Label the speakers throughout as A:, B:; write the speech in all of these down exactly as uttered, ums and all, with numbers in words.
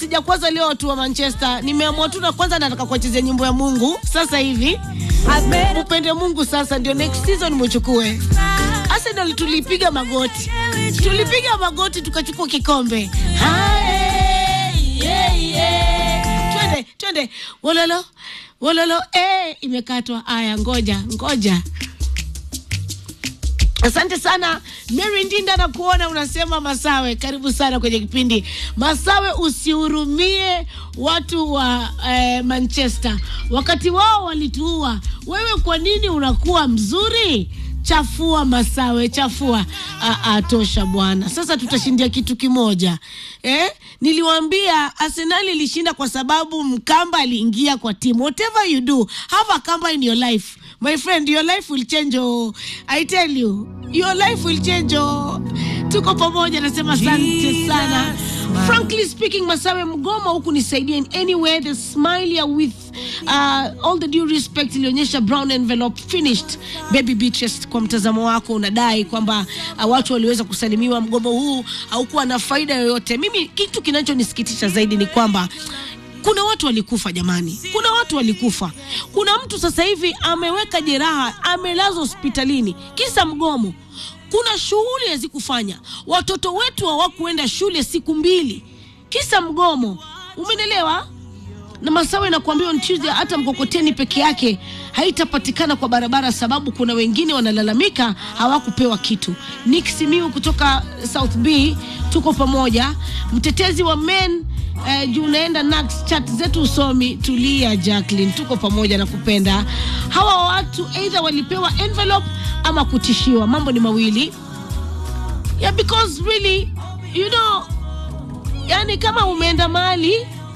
A: sijakwaza leo watu wa Manchester. Nimeamua tu na kwanza nataka kuachezea nyimbo ya Mungu. Sasa hivi upende Mungu sasa ndio next season mchukue. Arsenal tulipiga magoti. Tulipiga magoti tukachukua kikombe. Hai, yeah, yeah. Twende, twende. Wololo, wololo, eh imekatwa. Aya ngoja, ngoja. Asante sana Mary Ndinda, na kuona unasema Masawe, karibu sana kwenye kipindi. Masawe, usihurumie watu wa eh, Manchester. Wakati wao walituua, wewe kwa nini unakuwa mzuri? Chafua Masawe, chafua. A, a, tosha bwana. Sasa tutashindia kitu kimoja. Eh? Niliwaambia Arsenal ilishinda kwa sababu Mkamba aliingia kwa timu. Whatever you do, have a Kamba in your life. My friend, your life will change. Oh. I tell you, your life will change. Oh. Tuko pamoja, nasema asante sana. Frankly speaking, Masawe, mgomo huku nisaidia in any way. The smile ya with uh, all the due respect ilionyesha brown envelope finished. Baby Beatrice, kwa mtazamo wako unadai kwamba uh, watu waliweza kusalimiwa. Mgomo huu haukuwa na faida yoyote. Mimi kitu kinachonisikitisha zaidi ni kwamba kuna watu walikufa jamani. Kuna watu walikufa. Kuna mtu sasa hivi ameweka jeraha, amelazwa hospitalini kisa mgomo. Kuna shughuli hazikufanya. Watoto wetu hawakuenda shule siku mbili kisa mgomo. Umeelewa? Na Masawe nakwambia on Tuesday hata mkokoteni peke yake haitapatikana kwa barabara sababu kuna wengine wanalalamika hawakupewa kitu. Nick Simiu kutoka South B, tuko pamoja. Mtetezi wa men Uh, juu naenda next chat zetu usomi. Tulia Jacqueline, tuko pamoja na kupenda. Hawa watu either walipewa envelope ama kutishiwa. Mambo ni mawili. Yeah, because really, you know, yani kama umeenda mahali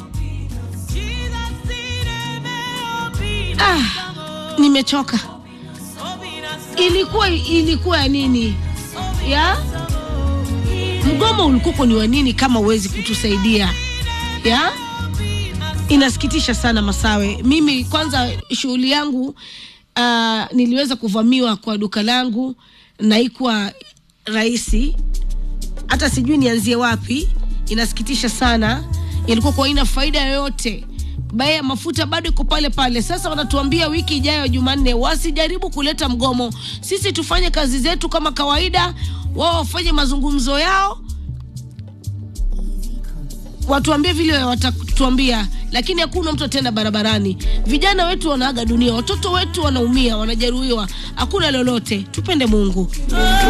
A: ah, nimechoka. Ilikuwa ilikuwa nini? Ya? Mgomo ulikuwa ni wa nini kama uwezi kutusaidia? Ya? Inasikitisha sana Masawe. Mimi kwanza shughuli yangu uh, niliweza kuvamiwa kwa duka langu na haikuwa rahisi. Hata sijui nianzie wapi. Inasikitisha sana. Ilikuwa kwa ina faida yoyote. Baya mafuta bado iko pale pale. Sasa wanatuambia wiki ijayo Jumanne wasijaribu kuleta mgomo. Sisi tufanye kazi zetu kama kawaida, wao wafanye mazungumzo yao. Watuambie vile watatuambia, lakini hakuna mtu atenda barabarani. Vijana wetu wanaaga dunia, watoto wetu wanaumia, wanajeruhiwa. Hakuna lolote. Tupende Mungu.